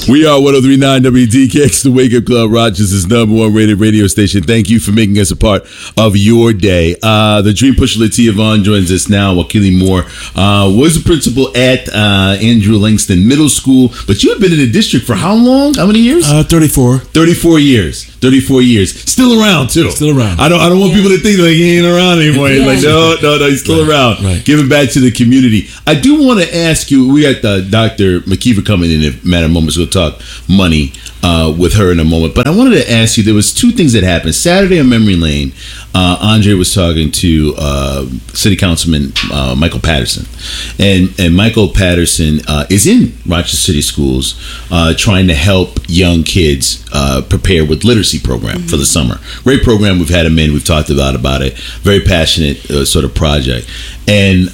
We are 103.9 WDKX, the Wake Up Club, Rochester's #1 rated radio station. Thank you for making us a part of your day. The Dream Pusher Latia Vaughn joins us now. Wakili Moore was the principal at Andrew Langston Middle School, but you have been in the district for how long? How many years? 34. 34 years. 34 years. Still around, too. Still around. I don't want people to think like he ain't around anymore. He's like, no, he's still around. Right. Giving back to the community. I do want to ask you, we got Dr. McKeever coming in a matter of moments. We'll talk money with her in a moment. But I wanted to ask you, there was two things that happened. Saturday on Memory Lane, Andre was talking to City Councilman Michael Patterson. And Michael Patterson is in Rochester City Schools trying to help young kids prepare with literacy program for the summer. Great program. We've had him in. We've talked about it. Very passionate sort of project. And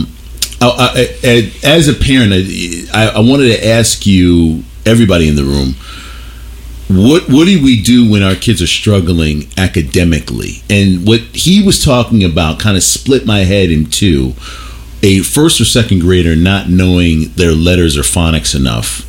as a parent, I wanted to ask you, everybody in the room, what do we do when our kids are struggling academically? And what he was talking about kind of split my head in two. A first or second grader not knowing their letters or phonics enough.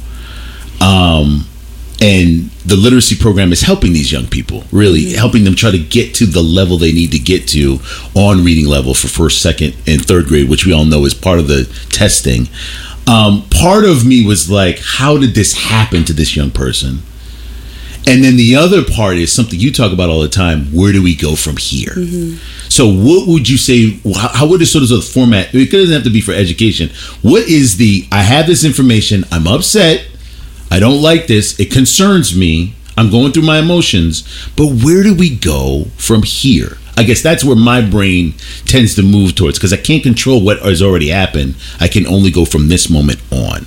And the literacy program is helping these young people, really helping them try to get to the level they need to get to on reading level for first, second, and third grade, which we all know is part of the testing. Part of me was like, how did this happen to this young person? And then the other part is something you talk about all the time. Where do we go from here? So what would you say, how would this sort of the format, it doesn't have to be for education. What is I have this information, I'm upset, I don't like this, it concerns me, I'm going through my emotions, but where do we go from here? I guess that's where my brain tends to move towards, because I can't control what has already happened. I can only go from this moment on.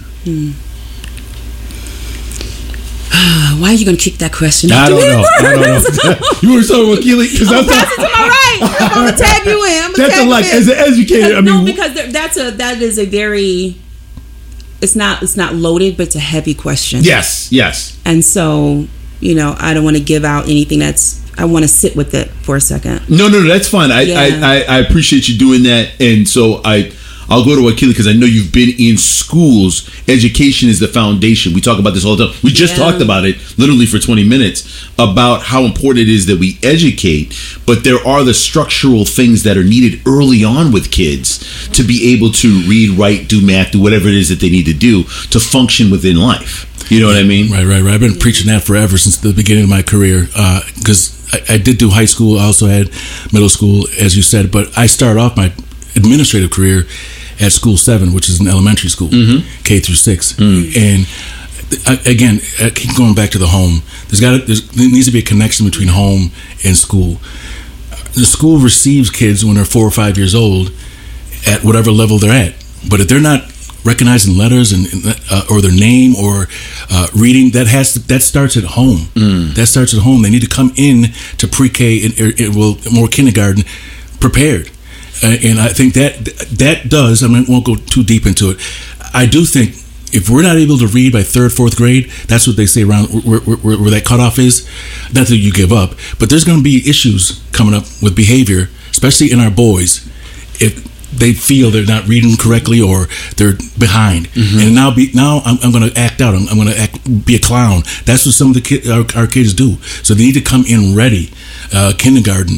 Why are you going to kick that question? I don't know. You want to start with Wakili? Pass it to my right. I'm going to tag you in. That's a like as an educator. Because that is a very. It's not loaded, but it's a heavy question. Yes. And so, I don't want to give out anything I want to sit with it for a second. No, that's fine. I appreciate you doing that. And so I'll go to Wakili because I know you've been in schools. Education is the foundation. We talk about this all the time. We just talked about it literally for 20 minutes about how important it is that we educate, but there are the structural things that are needed early on with kids to be able to read, write, do math, do whatever it is that they need to do to function within life. You know what I mean? Right. I've been preaching that forever since the beginning of my career because I did do high school. I also had middle school, as you said, but I started off my administrative career at School 7, which is an elementary school, K through 6. And again, I keep going back to the home. There needs to be a connection between home and school. The school receives kids when they're 4 or 5 years old at whatever level they're at. But if they're not recognizing letters or their name or reading, that starts at home. That starts at home. They need to come in to pre-K and more kindergarten prepared. And I think that does, I won't go too deep into it. I do think if we're not able to read by 3rd, 4th grade, that's what they say around where that cutoff is. Not that you give up, but there's going to be issues coming up with behavior, especially in our boys, if they feel they're not reading correctly or they're behind. And now I'm going to act out. I'm going to be a clown. That's what some of our kids do. So they need to come in ready. Kindergarten.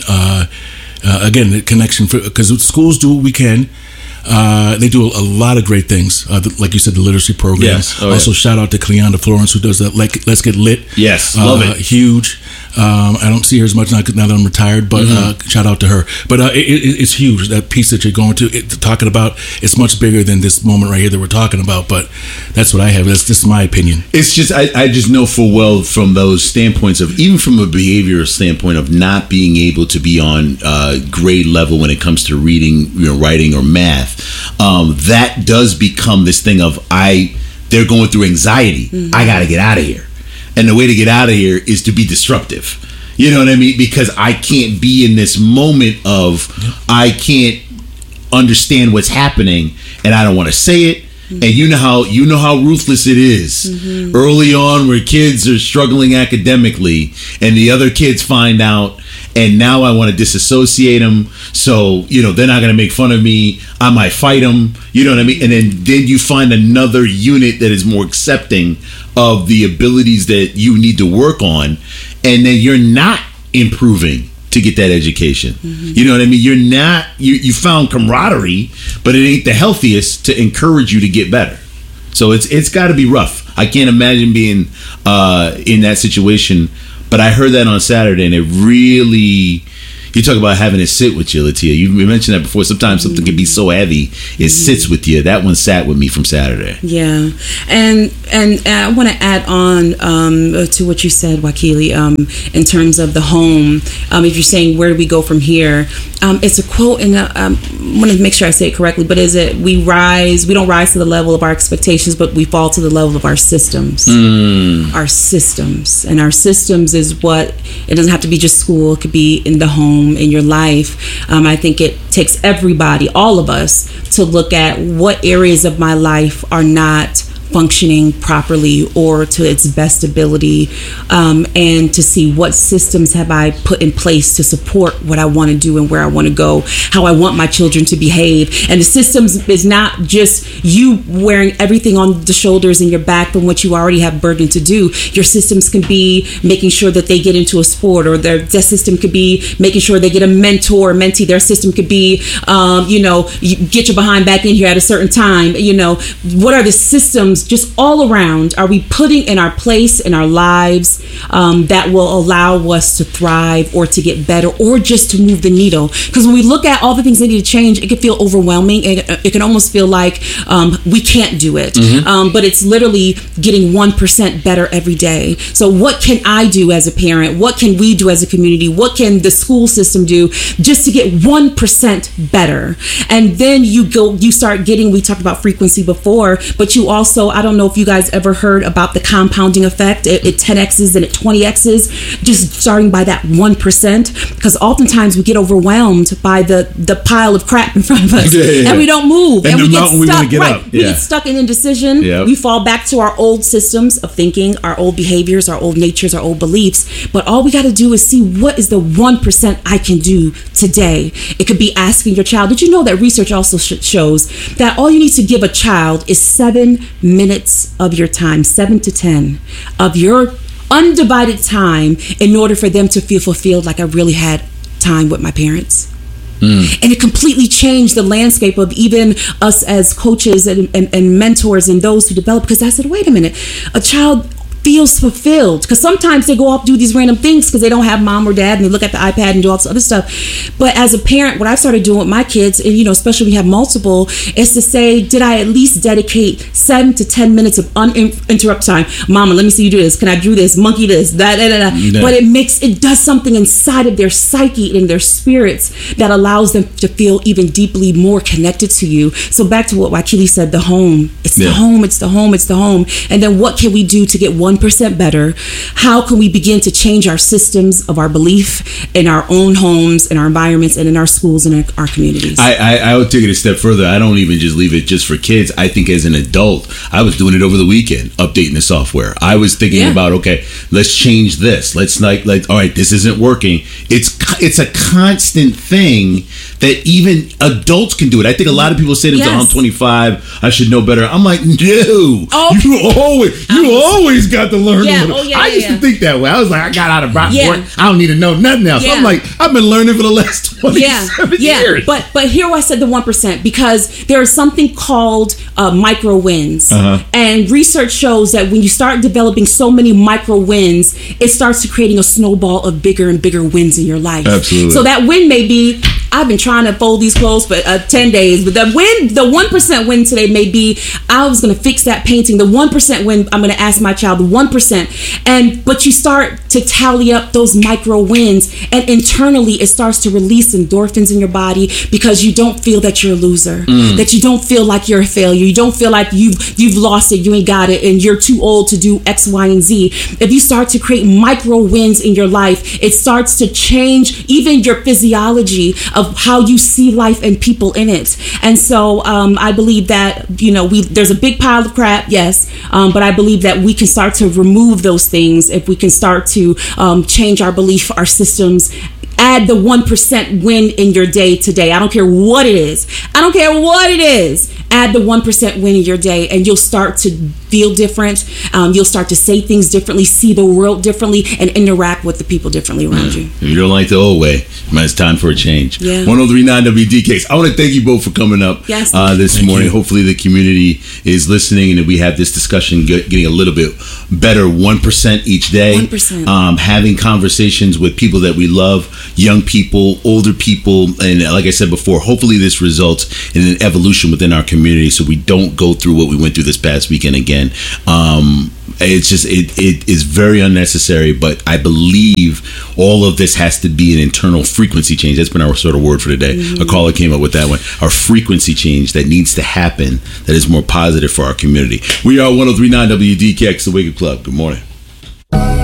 Again, the connection, because schools do what we can. They do a lot of great things, like you said, the literacy program. Yes. Also, shout out to Cleonda Florence, who does that. Let's Get Lit. Yes, love it. Huge. I don't see her as much now that I'm retired, but shout out to her. But it's huge, that piece that you're going to talking about. It's much bigger than this moment right here that we're talking about. But that's what I have. That's just my opinion. It's just I just know full well from those standpoints of, even from a behavioral standpoint of not being able to be on grade level when it comes to reading, writing, or math. That does become this thing of they're going through anxiety. I got to get out of here. And the way to get out of here is to be disruptive. You know what I mean? Because I can't be in this moment of I can't understand what's happening and I don't want to say it. And you know how ruthless it is early on, where kids are struggling academically and the other kids find out and now I want to disassociate them. So, they're not going to make fun of me. I might fight them. You know what I mean? And then you find another unit that is more accepting of the abilities that you need to work on, and then you're not improving to get that education. You know what I mean? You're not, you found camaraderie, but it ain't the healthiest to encourage you to get better. So it's got to be rough. I can't imagine being in that situation. But I heard that on Saturday, and it really, you talk about having it sit with you, Latia. You mentioned that before. Sometimes something can be so heavy, it sits with you. That one sat with me from Saturday. Yeah. And I want to add on to what you said, Wakili, in terms of the home. If you're saying, where do we go from here? It's a quote, and I want to make sure I say it correctly, but is it, we don't rise to the level of our expectations, but we fall to the level of our systems. Our systems. And our systems is what, it doesn't have to be just school, it could be in the home, in your life. I think it takes everybody, all of us, to look at what areas of my life are not functioning properly or to its best ability, and to see what systems have I put in place to support what I want to do and where I want to go, how I want my children to behave. And the systems is not just you wearing everything on the shoulders and your back from what you already have burden to do. Your systems can be making sure that they get into a sport, or their system could be making sure they get a mentor or mentee. Their system could be, you get your behind back in here at a certain time. What are the systems just all around are we putting in our place in our lives that will allow us to thrive or to get better or just to move the needle? Because when we look at all the things that need to change, it can feel overwhelming. It can almost feel like we can't do it. But it's literally getting 1% better every day. So what can I do as a parent? What can we do as a community? What can the school system do just to get 1% better? And then you start getting, we talked about frequency before, but you also, I don't know if you guys ever heard about the compounding effect. It 10x's and it 20x's, just starting by that 1%. Because oftentimes we get overwhelmed by the pile of crap in front of us, and we don't move, and we get stuck. We get stuck in indecision. We fall back to our old systems of thinking, our old behaviors, our old natures, our old beliefs. But all we got to do is see, what is the 1% I can do today? It could be asking your child. Did you know that research also shows that all you need to give a child is 7 minutes of your time, 7 to 10 of your undivided time, in order for them to feel fulfilled, like I really had time with my parents. And it completely changed the landscape of even us as coaches and mentors and those who develop, because I said, wait a minute, a child feels fulfilled, because sometimes they go off do these random things because they don't have mom or dad, and they look at the iPad and do all this other stuff. But as a parent, what I started doing with my kids, and especially when you have multiple, is to say, did I at least dedicate 7 to 10 minutes of uninterrupted time? Mama, let me see you do this. Can I do this? Monkey this? But it does something inside of their psyche and their spirits that allows them to feel even deeply more connected to you. So back to what Wakili said, the home. It's the home. It's the home. It's the home. And then what can we do to get 1% better? How can we begin to change our systems of our belief in our own homes, in our environments, and in our schools and in our communities? I would take it a step further. I don't even just leave it just for kids. I think as an adult, I was doing it over the weekend, updating the software. I was thinking about, okay, let's change this. Let's like, all right, this isn't working. It's a constant thing that even adults can do it. I think a lot of people say to themselves, I'm 25, I should know better. I'm like, no, you always got to learn. I used to think that way. I was like, I got out of Brockport. I don't need to know nothing else. I'm like, I've been learning for the last 27 years. But here I said the 1%, because there is something called micro wins. And research shows that when you start developing so many micro wins, it starts to creating a snowball of bigger and bigger wins in your life. Absolutely. So that win may be, I've been trying to fold these clothes for 10 days, but the 1% win today may be, I was going to fix that painting. The 1% win, I'm going to ask my child the 1%. But you start to tally up those micro wins, and internally it starts to release endorphins in your body, because you don't feel that you're a loser, that you don't feel like you're a failure, you don't feel like you've lost it, you ain't got it, and you're too old to do X, Y, and Z. If you start to create micro wins in your life, it starts to change even your physiology of how you see life and people in it. And so I believe that there's a big pile of crap, yes, but I believe that we can start to remove those things if we can start to change our belief, our systems, Add the 1% win in your day today. I don't care what it is. I don't care what it is. Add the 1% win in your day, and you'll start to feel different. You'll start to say things differently, see the world differently, and interact with the people differently around you. If you don't like the old way, man, it's time for a change. Yeah. 103.9 WDKX. I want to thank you both for coming up Yes. this morning. Hopefully the community is listening and that we have this discussion getting a little bit better. 1% each day. 1%. Having conversations with people that we love, young people, older people, and like I said before, hopefully this results in an evolution within our community so we don't go through what we went through this past weekend again. It's just it is very unnecessary, but I believe all of this has to be an internal frequency change. That's been our sort of word for today. A caller came up with that one. Our frequency change that needs to happen that is more positive for our community. We are 103.9 WDKX, the Wake Up Club. Good morning.